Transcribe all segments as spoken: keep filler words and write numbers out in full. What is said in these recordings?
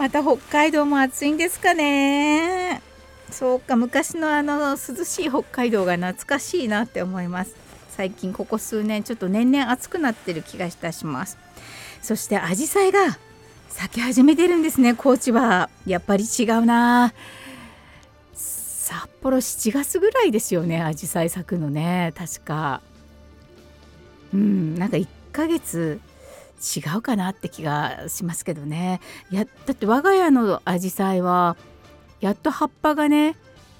また北海道も暑いんですかね。そうか、昔のあの涼しい北海道が懐かしいなって思います。最近ここ数年ちょっと年々暑くなってる気がいたします。そしてアジサイが咲き始めてるんですね。高知はやっぱり違うな。札幌しちがつぐらいですよね、アジサイ咲くのね、確か。うんなんかいっかげつ違うかなって気がしますけどね。いやだって我が家のアジサイはやっと葉っぱがね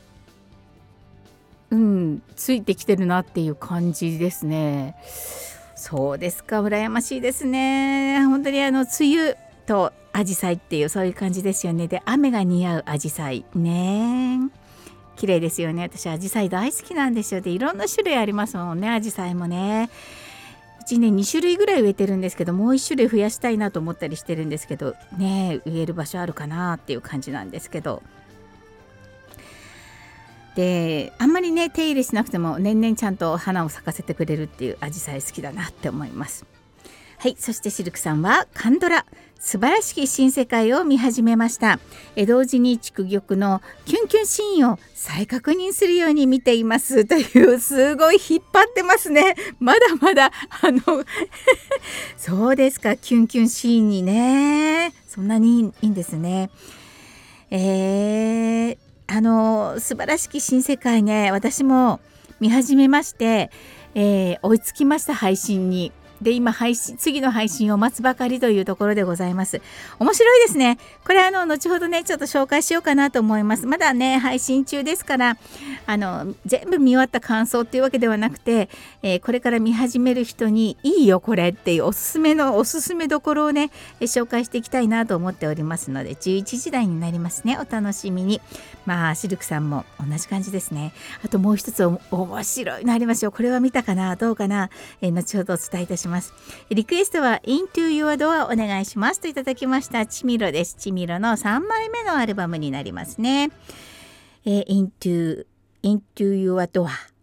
うんついてきてるなっていう感じですね。そうですか、羨ましいですね。本当にあの梅雨とアジサイっていうそういう感じですよね。で雨が似合うアジサイね、綺麗ですよね。私アジサイ大好きなんですよ。でいろんな種類ありますもんね、アジサイもね。うちねに種類ぐらい植えてるんですけど、もういち種類増やしたいなと思ったりしてるんですけどね、植える場所あるかなっていう感じなんですけど、であんまりね手入れしなくても年々ちゃんと花を咲かせてくれるっていうアジサイ好きだなって思います。はい、そしてシルクさんはカンドラ素晴らしき新世界を見始めました。え同時に筑玉のキュンキュンシーンを再確認するように見ていますという、すごい引っ張ってますね。まだまだあのそうですか、キュンキュンシーンにね、そんなにいいんですね。えー、あの素晴らしき新世界ね、私も見始めまして、えー、追いつきました、配信に。で今配信次の配信を待つばかりというところでございます。面白いですね。これあの後ほどねちょっと紹介しようかなと思います。まだね配信中ですから、あの全部見終わった感想っていうわけではなくて、えー、これから見始める人にいいよこれっていうおすすめのおすすめどころをね紹介していきたいなと思っておりますので、じゅういちじ台になりますね。お楽しみに。まあシルクさんも同じ感じですね。あともう一つお面白いのありますよ。これは見たかなどうかな、えー、後ほどお伝えいたします。リクエストは Into Your Door お願いしますといただきました。チミロです。チミロのさんまいめのアルバムになりますね。えー、Into, Into Your Door